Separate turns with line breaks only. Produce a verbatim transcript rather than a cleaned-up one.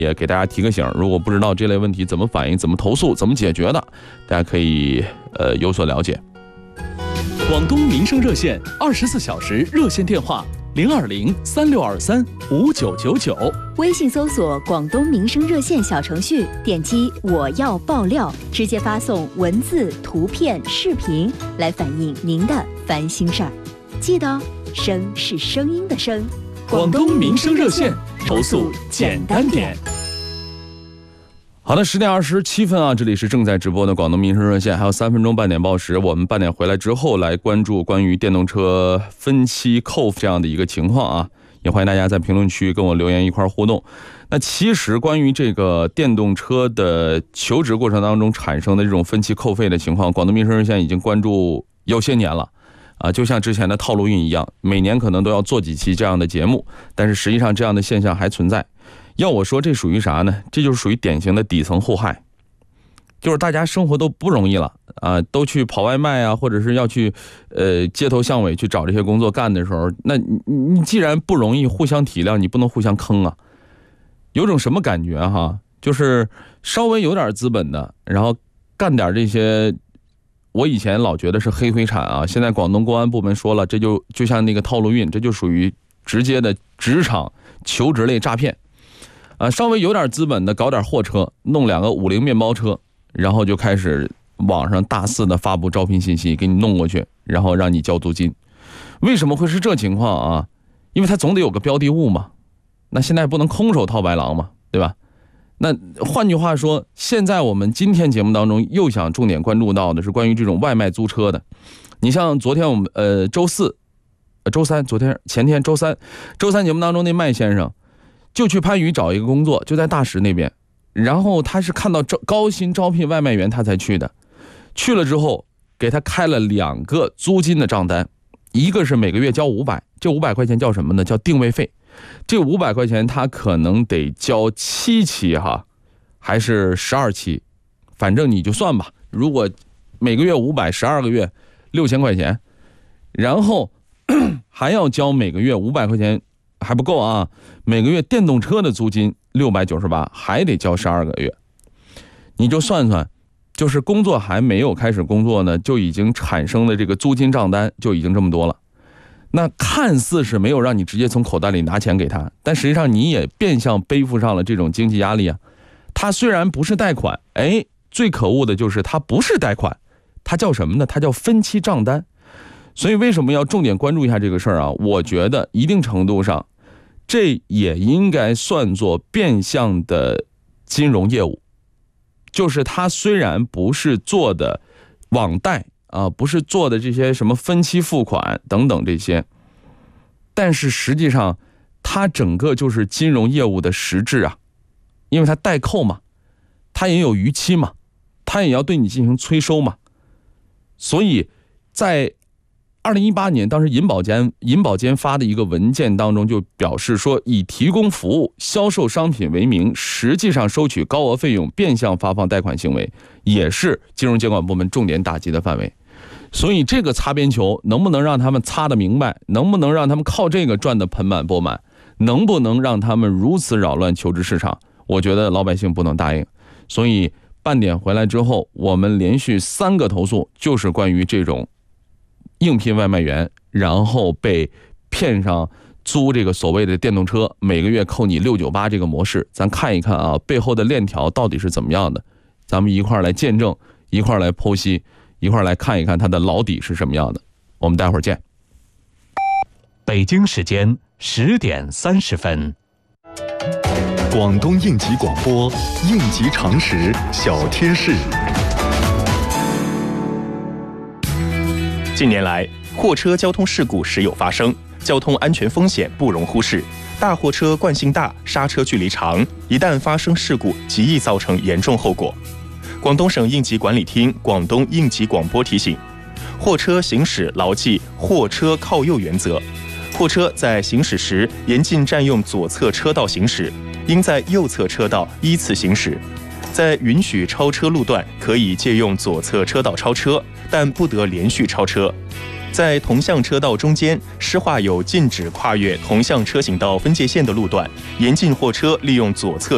也给大家提个醒，如果不知道这类问题怎么反映、怎么投诉、怎么解决的，大家可以呃有所了解。
广东民生热线二十四小时热线电话零二零三六二三五九九九，
微信搜索广东民生热线小程序，点击我要爆料，直接发送文字、图片、视频来反映您的烦心事儿。记得声是声音的声，
广东民生热线，投诉简单点。
好的，十点二十七分啊，这里是正在直播的广东民生热线，还有三分钟半点报时，我们半点回来之后来关注关于电动车分期扣这样的一个情况啊，也欢迎大家在评论区跟我留言一块互动。那其实关于这个电动车的求职过程当中产生的这种分期扣费的情况，广东民生热线已经关注有些年了啊，就像之前的套路运一样，每年可能都要做几期这样的节目，但是实际上这样的现象还存在。要我说，这属于啥呢？这就是属于典型的底层祸害，就是大家生活都不容易了啊，都去跑外卖啊，或者是要去呃街头巷尾去找这些工作干的时候，那你你既然不容易，互相体谅，你不能互相坑啊。有种什么感觉哈？就是稍微有点资本的，然后干点这些，我以前老觉得是黑灰产啊，现在广东公安部门说了，这就就像那个套路运，这就属于直接的职场求职类诈骗。啊，稍微有点资本的搞点货车，弄两个五菱面包车，然后就开始网上大肆的发布招聘信息，给你弄过去，然后让你交租金。为什么会是这情况啊？因为他总得有个标的物嘛，那现在不能空手套白狼嘛，对吧？那换句话说，现在我们今天节目当中又想重点关注到的是关于这种外卖租车的。你像昨天我们呃周四、呃周三，昨天前天周三，周三节目当中那麦先生。就去番禺找一个工作，就在大石那边，然后他是看到招高薪招聘外卖员他才去的，去了之后给他开了两个租金的账单，一个是每个月交五百，这五百块钱叫什么呢？叫定位费，这五百块钱他可能得交七期哈，还是十二期，反正你就算吧，如果每个月五百，十二个月六千块钱，然后还要交每个月五百块钱。还不够啊！每个月电动车的租金六百九十八，还得交十二个月。你就算算，就是工作还没有开始工作呢，就已经产生的这个租金账单就已经这么多了。那看似是没有让你直接从口袋里拿钱给他，但实际上你也变相背负上了这种经济压力啊。他虽然不是贷款，哎，最可恶的就是他不是贷款，他叫什么呢？他叫分期账单。所以为什么要重点关注一下这个事儿啊？我觉得一定程度上，这也应该算作变相的金融业务，就是他虽然不是做的网贷啊，不是做的这些什么分期付款等等这些，但是实际上它整个就是金融业务的实质啊，因为它代扣嘛，它也有逾期嘛，它也要对你进行催收嘛，所以在二零一八年，当时银保监银保监发的一个文件当中就表示说，以提供服务、销售商品为名，实际上收取高额费用、变相发放贷款行为，也是金融监管部门重点打击的范围。所以这个擦边球能不能让他们擦得明白？能不能让他们靠这个赚得盆满钵满？能不能让他们如此扰乱求职市场？我觉得老百姓不能答应。所以半点回来之后，我们连续三个投诉就是关于这种应聘外卖员，然后被骗上租这个所谓的电动车，每个月扣你六九八这个模式，咱看一看啊，背后的链条到底是怎么样的？咱们一块儿来见证，一块儿来剖析，一块儿来看一看它的老底是什么样的。我们待会儿见。
北京时间十点三十分。
广东应急广播，应急常识小贴士。
近年来，货车交通事故时有发生，交通安全风险不容忽视。大货车惯性大，刹车距离长，一旦发生事故，极易造成严重后果。广东省应急管理厅广东应急广播提醒：货车行驶牢记货车靠右原则。货车在行驶时严禁占用左侧车道行驶，应在右侧车道依次行驶。在允许超车路段，可以借用左侧车道超车，但不得连续超车。在同向车道中间施画有禁止跨越同向车行道分界线的路段，严禁货车利用左侧